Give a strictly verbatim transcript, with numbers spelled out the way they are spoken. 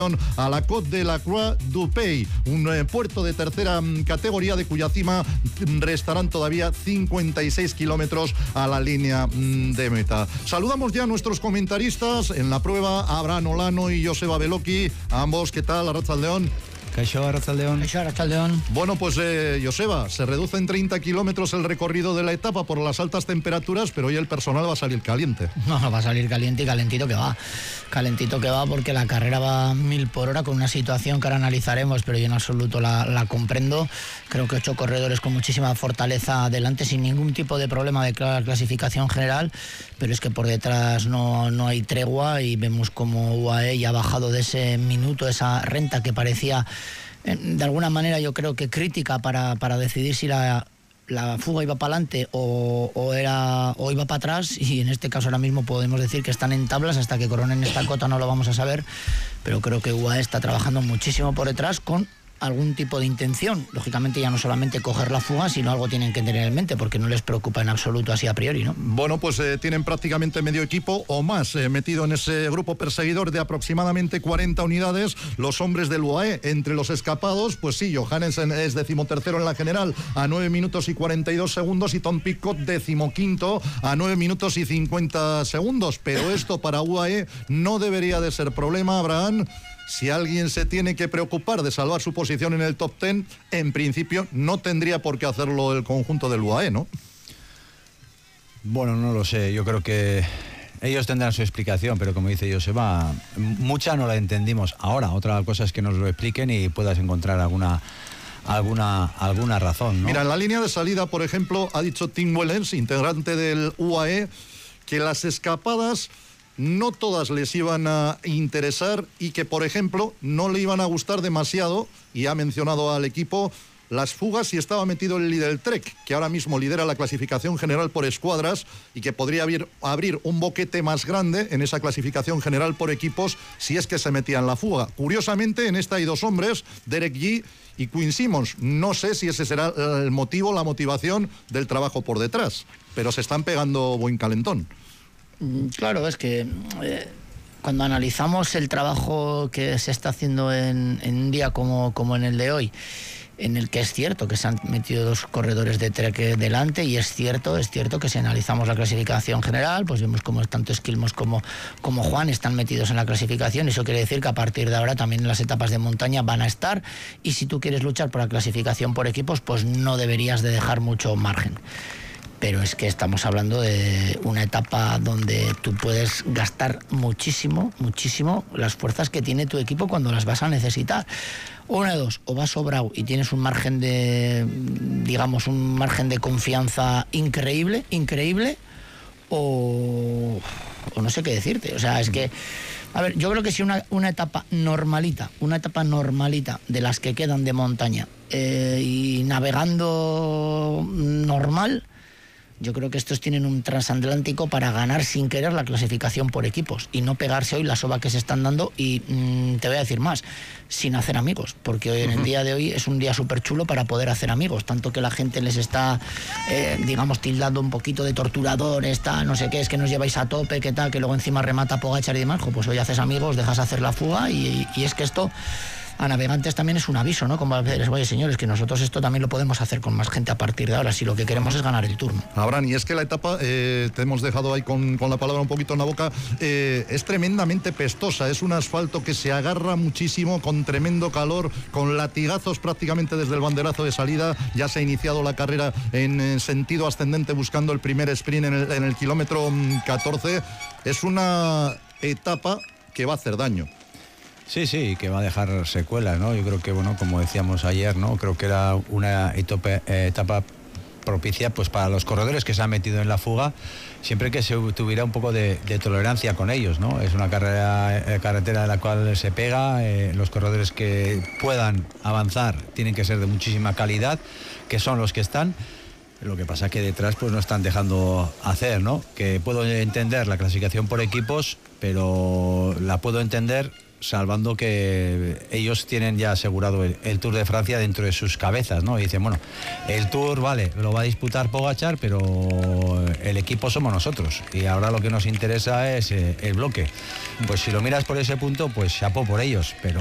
a la Côte de la Croix du Pays, un eh, puerto de tercera mm, categoría de cuya cima mm, restarán todavía cincuenta y seis kilómetros a la línea mm, de meta. Saludamos ya a nuestros comentaristas en la prueba, Abraham Olano y Joseba Beloki. Ambos, ¿qué tal? Arratsaldeon. Caixo, Arratsaldeon. Caixo, Arratsaldeon. Bueno, pues eh, Joseba, se reduce en treinta kilómetros el recorrido de la etapa por las altas temperaturas, pero hoy el personal va a salir caliente. No, no va a salir caliente y calentito que va. Calentito que va porque la carrera va a mil por hora con una situación que ahora analizaremos, pero yo en absoluto la, la comprendo. Creo que ocho corredores con muchísima fortaleza adelante, sin ningún tipo de problema de clasificación general, pero es que por detrás no, no hay tregua y vemos como U A E ya ha bajado de ese minuto, esa renta que parecía de alguna manera yo creo que crítica para, para decidir si la, la fuga iba para adelante o, o, era, o iba para atrás, y en este caso ahora mismo podemos decir que están en tablas. Hasta que coronen esta cota no lo vamos a saber, pero creo que U A E está trabajando muchísimo por detrás con algún tipo de intención. Lógicamente ya no solamente coger la fuga, sino algo tienen que tener en mente, porque no les preocupa en absoluto así a priori, ¿no? Bueno, pues eh, tienen prácticamente medio equipo o más eh, metido en ese grupo perseguidor de aproximadamente cuarenta unidades, los hombres del U A E. Entre los escapados, pues sí, Johannesen es decimotercero en la general a nueve minutos y cuarenta y dos segundos y Tom Pidcock decimoquinto a nueve minutos y cincuenta segundos, pero esto para U A E no debería de ser problema, Abraham. Si alguien se tiene que preocupar de salvar su posición en el top ten, en principio no tendría por qué hacerlo el conjunto del U A E, ¿no? Bueno, no lo sé. Yo creo que ellos tendrán su explicación, pero como dice Joseba, mucha no la entendimos. Ahora, otra cosa es que nos lo expliquen y puedas encontrar alguna alguna alguna razón, ¿no? Mira, en la línea de salida, por ejemplo, ha dicho Tim Wellens, integrante del U A E, que las escapadas no todas les iban a interesar y que, por ejemplo, no le iban a gustar demasiado, y ha mencionado al equipo las fugas si estaba metido el líder Trek, que ahora mismo lidera la clasificación general por escuadras y que podría abrir, abrir un boquete más grande en esa clasificación general por equipos si es que se metía en la fuga. Curiosamente, en esta hay dos hombres, Derek Yee y Quinn Simmons. No sé si ese será el motivo, la motivación del trabajo por detrás, pero se están pegando buen calentón. Claro, es que eh, cuando analizamos el trabajo que se está haciendo en, en un día como, como en el de hoy, en el que es cierto que se han metido dos corredores de Trek delante, y es cierto, es cierto que si analizamos la clasificación general, pues vemos como tanto Skilmos como, como Juan están metidos en la clasificación, y eso quiere decir que a partir de ahora también en las etapas de montaña van a estar, y si tú quieres luchar por la clasificación por equipos, pues no deberías de dejar mucho margen. Pero es que estamos hablando de una etapa donde tú puedes gastar muchísimo, muchísimo las fuerzas que tiene tu equipo cuando las vas a necesitar. Una de dos, o vas sobrado y tienes un margen de, digamos, un margen de confianza increíble, increíble, o, o no sé qué decirte. O sea, es que, a ver, yo creo que si una, una etapa normalita, una etapa normalita de las que quedan de montaña, eh, y navegando normal, yo creo que estos tienen un transatlántico para ganar sin querer la clasificación por equipos y no pegarse hoy la soba que se están dando. Y mmm, te voy a decir más, sin hacer amigos, porque hoy en el día de hoy es un día súper chulo para poder hacer amigos, tanto que la gente les está, eh, digamos, tildando un poquito de torturadores, tal, no sé qué, es que nos lleváis a tope, qué tal, que luego encima remata Pogačar y demás. Pues hoy haces amigos, dejas hacer la fuga, y, y es que esto a navegantes también es un aviso, ¿no? Como a veces, oye, señores, que nosotros esto también lo podemos hacer con más gente a partir de ahora, si lo que queremos es ganar el turno. Abraham, y es que la etapa, eh, te hemos dejado ahí con, con la palabra un poquito en la boca, eh, es tremendamente pestosa, es un asfalto que se agarra muchísimo, con tremendo calor, con latigazos prácticamente desde el banderazo de salida. Ya se ha iniciado la carrera en, en sentido ascendente buscando el primer sprint en el, en el kilómetro catorce. Es una etapa que va a hacer daño. Sí, sí, que va a dejar secuelas, ¿no? Yo creo que, bueno, como decíamos ayer, ¿no? Creo que era una etapa, eh, etapa propicia pues para los corredores que se han metido en la fuga, siempre que se tuviera un poco de, de tolerancia con ellos, ¿no? Es una carrera, eh, carretera en la cual se pega, eh, los corredores que puedan avanzar tienen que ser de muchísima calidad, que son los que están. Lo que pasa es que detrás pues no están dejando hacer, ¿no? Que puedo entender la clasificación por equipos, pero la puedo entender salvando que ellos tienen ya asegurado el, el Tour de Francia dentro de sus cabezas, ¿no? Y dicen, bueno, el Tour, vale, lo va a disputar Pogačar, pero el equipo somos nosotros y ahora lo que nos interesa es eh, el bloque. Pues si lo miras por ese punto, pues chapó por ellos, pero